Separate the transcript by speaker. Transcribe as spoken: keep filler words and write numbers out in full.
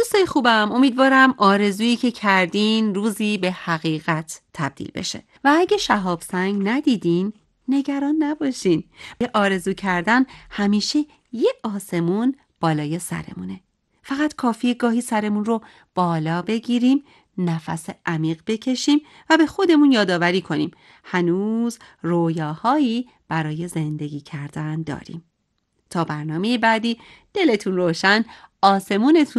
Speaker 1: دوستای خوبم، امیدوارم آرزویی که کردین روزی به حقیقت تبدیل بشه و اگه شهاب سنگ ندیدین نگران نباشین. به آرزو کردن همیشه یه آسمون بالای سرمونه. فقط کافیه گاهی سرمون رو بالا بگیریم، نفس عمیق بکشیم و به خودمون یادآوری کنیم هنوز رویاهایی برای زندگی کردن داریم. تا برنامه بعدی، دلتون روشن، آسمونتون